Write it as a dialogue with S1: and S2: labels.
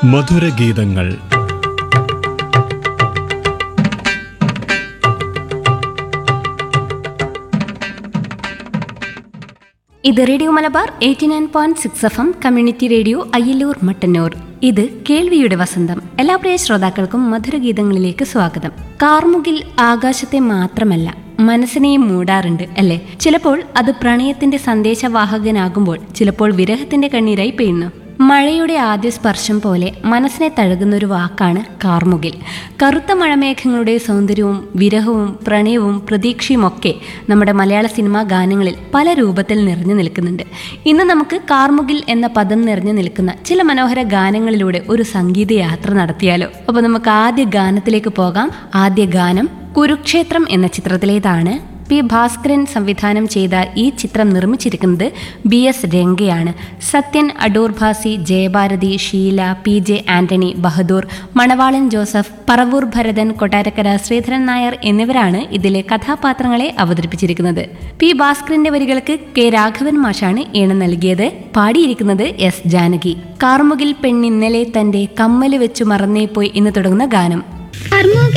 S1: മധുരഗീതങ്ങൾ.
S2: ഇത് radio Malabar 89.6 FM community radio Ayyallur Mattannur. ഇത് കേൾവിയുടെ വസന്തം. എല്ലാ പ്രിയ ശ്രോതാക്കൾക്കും മധുരഗീതങ്ങളിലേക്ക് സ്വാഗതം. കാർമുകിൽ ആകാശത്തെ മാത്രമല്ല മനസ്സിനെയും മൂടാറുണ്ട് അല്ലേ? ചിലപ്പോൾ അത് പ്രണയത്തിന്റെ സന്ദേശവാഹകനാകുമ്പോൾ, ചിലപ്പോൾ വിരഹത്തിന്റെ കണ്ണീരായി പെയ്യുന്നു. മഴയുടെ ആദ്യ സ്പർശം പോലെ മനസ്സിനെ തഴുകുന്നൊരു വാക്കാണ് കാർമുകിൽ. കറുത്ത മഴമേഘങ്ങളുടെ സൗന്ദര്യവും വിരഹവും പ്രണയവും പ്രതീക്ഷയുമൊക്കെ നമ്മുടെ മലയാള സിനിമാ ഗാനങ്ങളിൽ പല രൂപത്തിൽ നിറഞ്ഞു നിൽക്കുന്നുണ്ട്. ഇന്ന് നമുക്ക് കാർമുകിൽ എന്ന പദം നിറഞ്ഞു നിൽക്കുന്ന ചില മനോഹര ഗാനങ്ങളിലൂടെ ഒരു സംഗീത യാത്ര നടത്തിയാലോ? അപ്പോൾ നമുക്ക് ആദ്യ ഗാനത്തിലേക്ക് പോകാം. ആദ്യ ഗാനം കുരുക്ഷേത്രം എന്ന ചിത്രത്തിലേതാണ്. പി ഭാസ്കരൻ സംവിധാനം ചെയ്ത ഈ ചിത്രം നിർമ്മിച്ചിരിക്കുന്നത് BS രംഗയാണ്. സത്യൻ, അടൂർ ഭാസി, ജയഭാരതി, ഷീല, PJ ആന്റണി, ബഹദൂർ, മണവാളൻ ജോസഫ്, പറവൂർ ഭരതൻ, കൊട്ടാരക്കര ശ്രീധരൻ നായർ എന്നിവരാണ് ഇതിലെ കഥാപാത്രങ്ങളെ അവതരിപ്പിച്ചിരിക്കുന്നത്. പി ഭാസ്കരന്റെ വരികൾക്ക് K രാഘവൻ മാഷാണ് ഈണം നൽകിയത്. പാടിയിരിക്കുന്നത് S ജാനകി. കാർമുകിൽ പെണ്ണിന്നലെ തന്റെ കമ്മല് വെച്ചു മറന്നേ പോയി എന്ന് തുടങ്ങുന്ന ഗാനം.